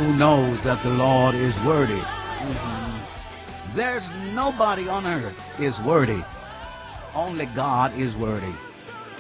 who knows that the Lord is worthy. There's nobody on earth is worthy. Only God is worthy.